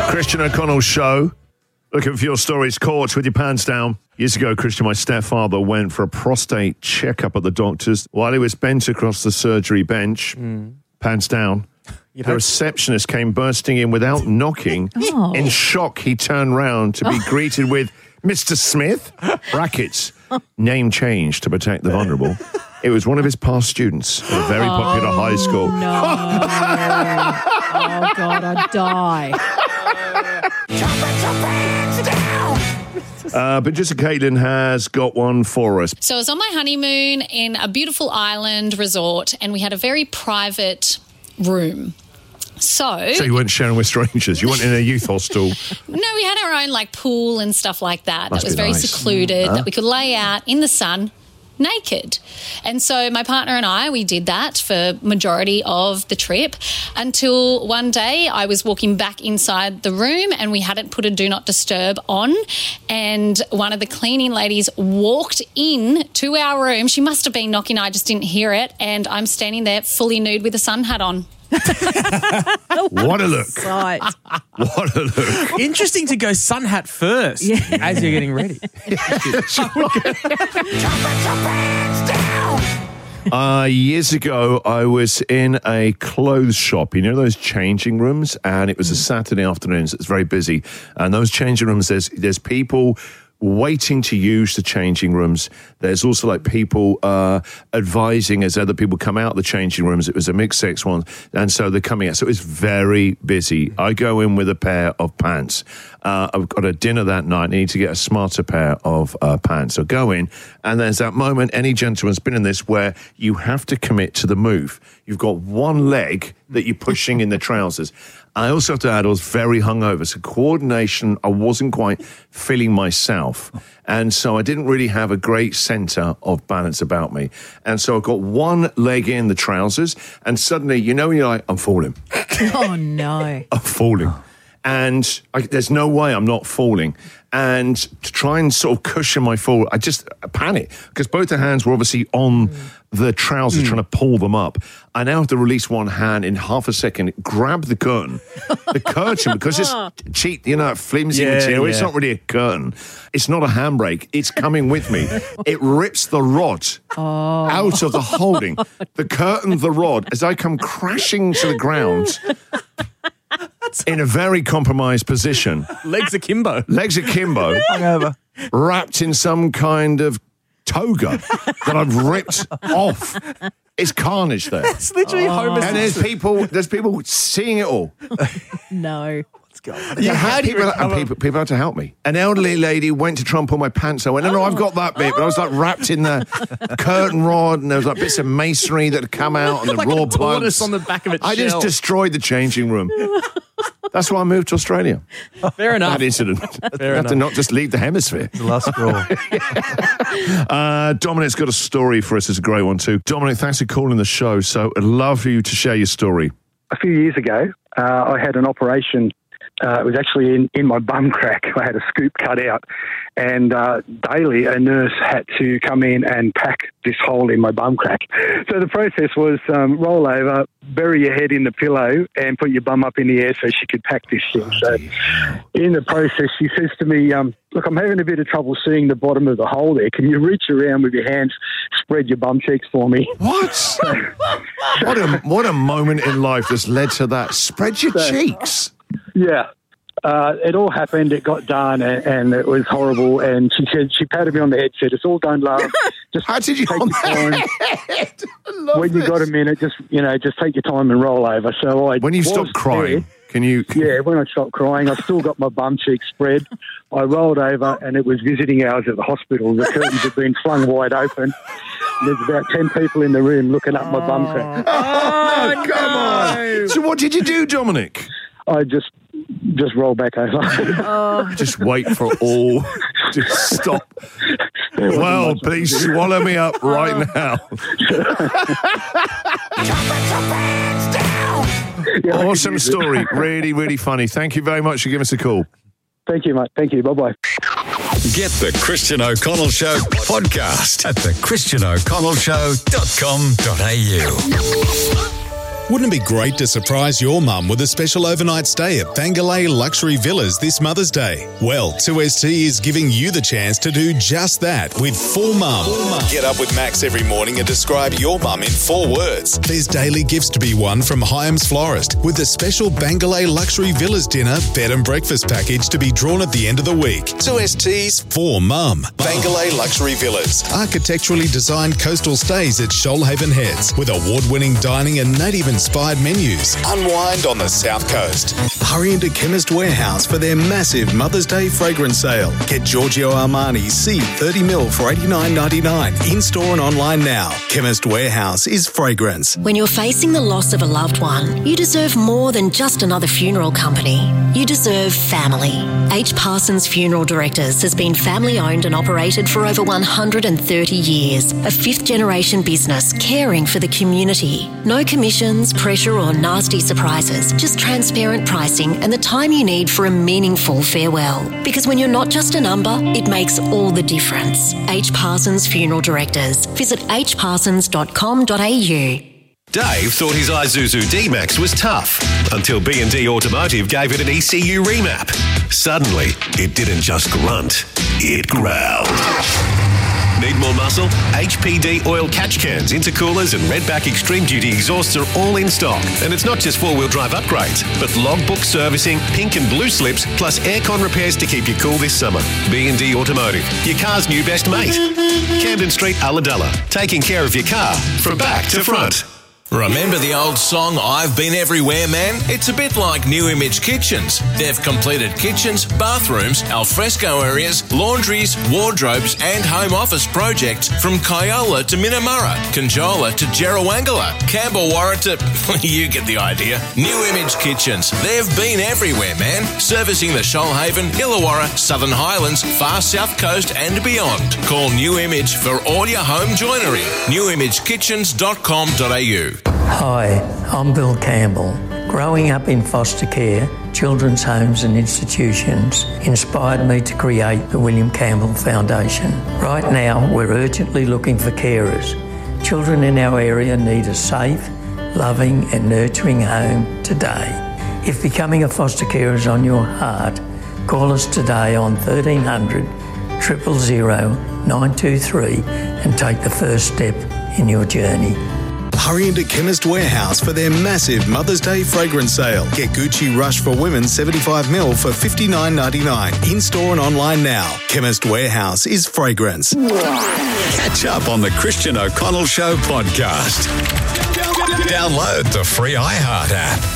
Christian O'Connell Show. Looking for your stories caught with your pants down. Years ago, Christian, my stepfather, went for a prostate checkup at the doctor's. While he was bent across the surgery bench, pants down, the receptionist came bursting in without knocking. In shock, he turned round to be greeted with, Mr. Smith, brackets, name change to protect the vulnerable. It was one of his past students at a very popular high school. No. Oh, God, I'd die. Producer Caitlin has got one for us. So I was on my honeymoon in a beautiful island resort and we had a very private room. So you weren't sharing with strangers? You weren't in a youth hostel? No, we had our own pool and stuff like that. Must that was be very nice. secluded, that we could lay out in the sun naked. And so my partner and I, we did that for majority of the trip until one day I was walking back inside the room and we hadn't put a do not disturb on, and one of the cleaning ladies walked in to our room. She must have been knocking, I just didn't hear it, and I'm standing there fully nude with a sun hat on. What a look. Right. What a look. Interesting to go sun hat first as you're getting ready. Years ago, I was in a clothes shop. You know those changing rooms? And it was a Saturday afternoon, so it's very busy. And those changing rooms, there's people waiting to use the changing rooms. There's also people advising as other people come out of the changing rooms. It was a mixed sex one, and so they're coming out. So it's very busy. I go in with a pair of pants. I've got a dinner that night. I need to get a smarter pair of pants. So go in, and there's that moment, any gentleman's been in this, where you have to commit to the move. You've got one leg that you're pushing in the trousers. I also have to add, I was very hungover, so coordination, I wasn't quite feeling myself. And so I didn't really have a great centre of balance about me. And so I got one leg in the trousers, and suddenly, you're like, I'm falling. Oh, no. I'm falling. And there's no way I'm not falling. And to try and sort of cushion my fall, I panic, because both the hands were obviously on the trousers trying to pull them up. I now have to release one hand in half a second, grab the curtain. The curtain, because it's cheap, flimsy material. It's not really a curtain. It's not a handbrake. It's coming with me. It rips the rod out of the holding. The curtain, the rod, as I come crashing to the ground in a very compromised position. Legs akimbo. Hungover. Wrapped in some kind of toga that I've ripped off. It's carnage there. It's literally Homer And there's people seeing it all. No. Let's go. People had to help me. An elderly lady went to try and pull my pants. I went, no, I've got that bit. But I was wrapped in the curtain rod, and there was bits of masonry that had come out, and the raw plugs on the back of its I just shell. destroyed the changing room. That's why I moved to Australia. Fair enough. That incident. You have to not just leave the hemisphere. The last straw. Dominic's got a story for us. It's a great one too. Dominic, thanks for calling the show. So I'd love for you to share your story. A few years ago, I had an operation. It was actually in my bum crack. I had a scoop cut out, and daily a nurse had to come in and pack this hole in my bum crack. So the process was roll over, bury your head in the pillow, and put your bum up in the air so she could pack this thing. So in the process, she says to me, look, I'm having a bit of trouble seeing the bottom of the hole there. Can you reach around with your hands, spread your bum cheeks for me? What? What a moment in life that's led to that. Spread your cheeks. Yeah. It all happened. It got done, and it was horrible. And she said, she patted me on the head, said, "It's all done, love. Just How did you take on your time. that? When you got a minute, just take your time and roll over." So When you stop crying, can you? Yeah, when I stopped crying, I still got my bum cheeks spread. I rolled over, and it was visiting hours at the hospital. The curtains had been flung wide open. There's about 10 people in the room looking up my bum crack. Oh, come on. So what did you do, Dominic? I just roll back over. Just wait for all to stop. Well, please swallow me up right now. Awesome story. Really, really funny. Thank you very much for giving us a call. Thank you, mate. Thank you. Bye-bye. Get the Christian O'Connell Show podcast at thechristianoconnellshow.com.au. Wouldn't it be great to surprise your mum with a special overnight stay at Bangalore Luxury Villas this Mother's Day? Well, 2ST is giving you the chance to do just that with For Mum. Get up with Max every morning and describe your mum in 4 words. There's daily gifts to be won from Hyams Florist with a special Bangalore Luxury Villas dinner, bed and breakfast package to be drawn at the end of the week. 2ST's For Mum. Bangalore Luxury Villas. Architecturally designed coastal stays at Shoalhaven Heads with award-winning dining and native-inspired menus. Unwind on the South Coast. Hurry into Chemist Warehouse for their massive Mother's Day fragrance sale. Get Giorgio Armani C 30ml for $89.99 in-store and online now. Chemist Warehouse is fragrance. When you're facing the loss of a loved one, you deserve more than just another funeral company. You deserve family. H. Parsons Funeral Directors has been family-owned and operated for over 130 years. A fifth-generation business caring for the community. No commissions, pressure or nasty surprises, just transparent pricing and the time you need for a meaningful farewell. Because when you're not just a number, it makes all the difference. H. Parsons Funeral Directors. Visit hparsons.com.au. Dave thought his Isuzu D-Max was tough until B&D Automotive gave it an ECU remap. Suddenly, it didn't just grunt, it growled. Need more muscle? HPD oil catch cans, intercoolers and Redback Extreme Duty exhausts are all in stock. And it's not just four-wheel drive upgrades, but logbook servicing, pink and blue slips, plus aircon repairs to keep you cool this summer. B&D Automotive, your car's new best mate. Camden Street, Ulladulla, taking care of your car from back to front. Remember the old song, I've Been Everywhere, Man? It's a bit like New Image Kitchens. They've completed kitchens, bathrooms, alfresco areas, laundries, wardrobes and home office projects from Kyola to Minamurra, Conjola to Jerrawangala, Campbellwarra to... you get the idea. New Image Kitchens. They've been everywhere, man. Servicing the Shoalhaven, Illawarra, Southern Highlands, far south coast and beyond. Call New Image for all your home joinery. newimagekitchens.com.au. Hi, I'm Bill Campbell. Growing up in foster care, children's homes and institutions inspired me to create the William Campbell Foundation. Right now, we're urgently looking for carers. Children in our area need a safe, loving and nurturing home today. If becoming a foster carer is on your heart, call us today on 1300 000 923 and take the first step in your journey. Hurry into Chemist Warehouse for their massive Mother's Day fragrance sale. Get Gucci Rush for Women 75ml for $59.99 in-store and online now. Chemist Warehouse is fragrance. Catch up on the Christian O'Connell Show podcast. Download the free iHeart app.